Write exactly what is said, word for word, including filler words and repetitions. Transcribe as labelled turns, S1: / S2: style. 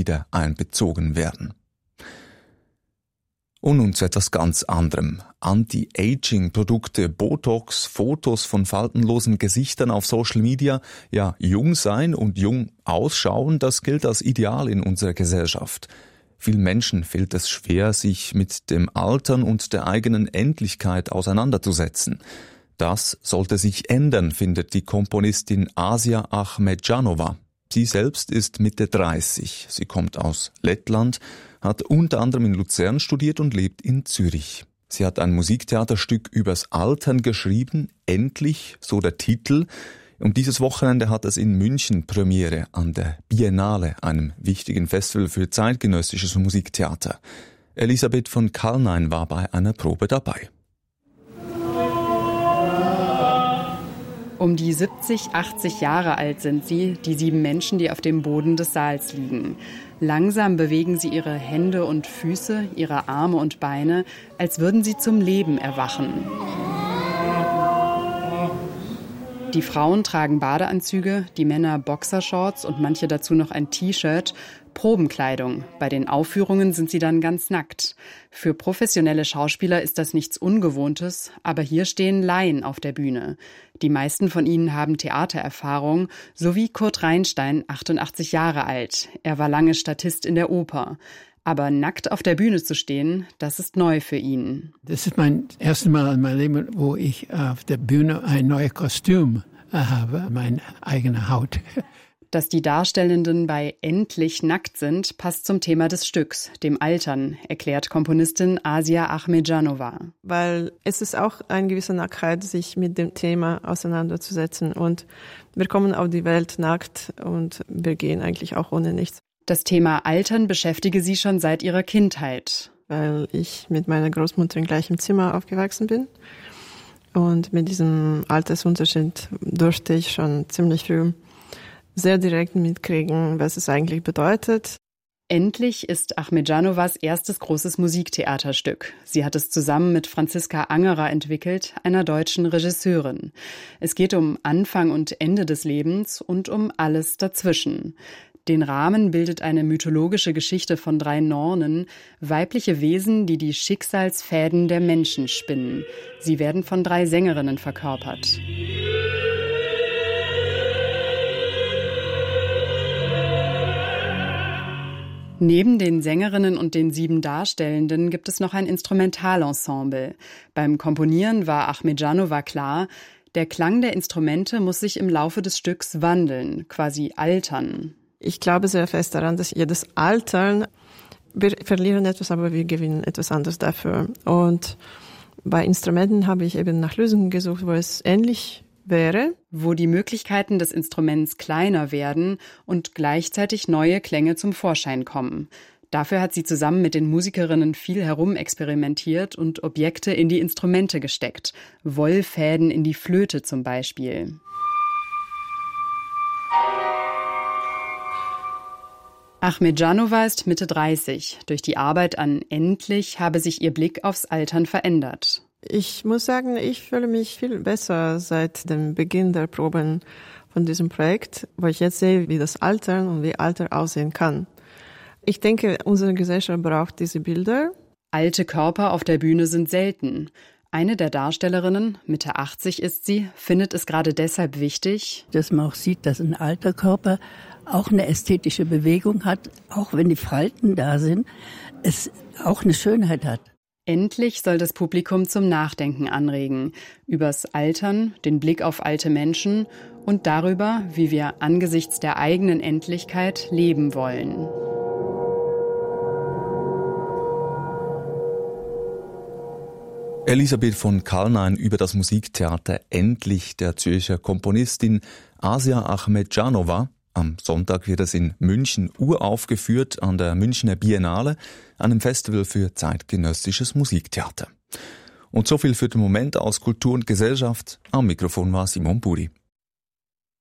S1: wieder einbezogen werden. Und nun zu etwas ganz anderem. Anti-Aging-Produkte, Botox, Fotos von faltenlosen Gesichtern auf Social Media. Ja, jung sein und jung ausschauen, das gilt als Ideal in unserer Gesellschaft. Vielen Menschen fällt es schwer, sich mit dem Altern und der eigenen Endlichkeit auseinanderzusetzen. Das sollte sich ändern, findet die Komponistin Asia Ahmedjanova. Sie selbst ist Mitte dreißig. Sie kommt aus Lettland, hat unter anderem in Luzern studiert und lebt in Zürich. Sie hat ein Musiktheaterstück übers Altern geschrieben, Endlich, so der Titel. Und dieses Wochenende hat es in München Premiere an der Biennale, einem wichtigen Festival für zeitgenössisches Musiktheater. Elisabeth von Kallnein war bei einer Probe dabei.
S2: Um die siebzig, achtzig Jahre alt sind sie, die sieben Menschen, die auf dem Boden des Saals liegen. Langsam bewegen sie ihre Hände und Füße, ihre Arme und Beine, als würden sie zum Leben erwachen. Die Frauen tragen Badeanzüge, die Männer Boxershorts und manche dazu noch ein T-Shirt. Probenkleidung. Bei den Aufführungen sind sie dann ganz nackt. Für professionelle Schauspieler ist das nichts Ungewohntes, aber hier stehen Laien auf der Bühne. Die meisten von ihnen haben Theatererfahrung, so wie Kurt Reinstein, achtundachtzig Jahre alt. Er war lange Statist in der Oper. Aber nackt auf der Bühne zu stehen, das ist neu für ihn.
S3: Das ist mein erstes Mal in meinem Leben, wo ich auf der Bühne ein neues Kostüm habe, meine eigene Haut.
S2: Dass die Darstellenden bei Endlich nackt sind, passt zum Thema des Stücks, dem Altern, erklärt Komponistin Asia Ahmedjanova.
S4: Weil es ist auch eine gewisse Nacktheit, sich mit dem Thema auseinanderzusetzen. Und wir kommen auf die Welt nackt und wir gehen eigentlich auch ohne nichts.
S2: Das Thema Altern beschäftige sie schon seit ihrer Kindheit.
S4: Weil ich mit meiner Großmutter im gleichen Zimmer aufgewachsen bin. Und mit diesem Altersunterschied durfte ich schon ziemlich früh sehr direkt mitkriegen, was es eigentlich bedeutet.
S2: Endlich ist Ahmedjanovas erstes großes Musiktheaterstück. Sie hat es zusammen mit Franziska Angerer entwickelt, einer deutschen Regisseurin. Es geht um Anfang und Ende des Lebens und um alles dazwischen. Den Rahmen bildet eine mythologische Geschichte von drei Nornen, weibliche Wesen, die die Schicksalsfäden der Menschen spinnen. Sie werden von drei Sängerinnen verkörpert. Neben den Sängerinnen und den sieben Darstellenden gibt es noch ein Instrumentalensemble. Beim Komponieren war Ahmedjanova klar, der Klang der Instrumente muss sich im Laufe des Stücks wandeln, quasi altern.
S4: Ich glaube sehr fest daran, dass jedes Altern, wir verlieren etwas, aber wir gewinnen etwas anderes dafür. Und bei Instrumenten habe ich eben nach Lösungen gesucht, wo es ähnlich wäre.
S2: Wo die Möglichkeiten des Instruments kleiner werden und gleichzeitig neue Klänge zum Vorschein kommen. Dafür hat sie zusammen mit den Musikerinnen viel herumexperimentiert und Objekte in die Instrumente gesteckt. Wollfäden in die Flöte zum Beispiel. Ahmedjanova ist Mitte dreißig. Durch die Arbeit an Endlich habe sich ihr Blick aufs Altern verändert.
S4: Ich muss sagen, ich fühle mich viel besser seit dem Beginn der Proben von diesem Projekt, weil ich jetzt sehe, wie das Altern und wie Alter aussehen kann. Ich denke, unsere Gesellschaft braucht diese Bilder.
S2: Alte Körper auf der Bühne sind selten. Eine der Darstellerinnen, Mitte achtzig ist sie, findet es gerade deshalb wichtig,
S5: dass man auch sieht, dass ein alter Körper auch eine ästhetische Bewegung hat, auch wenn die Falten da sind, es auch eine Schönheit hat.
S2: Endlich soll das Publikum zum Nachdenken anregen, übers Altern, den Blick auf alte Menschen und darüber, wie wir angesichts der eigenen Endlichkeit leben wollen.
S1: Elisabeth von Kallnein über das Musiktheater Endlich der Zürcher Komponistin Asia Ahmedjanova. Am Sonntag wird es in München uraufgeführt an der Münchner Biennale, einem Festival für zeitgenössisches Musiktheater. Und so viel für den Moment aus Kultur und Gesellschaft. Am Mikrofon war Simon Buri.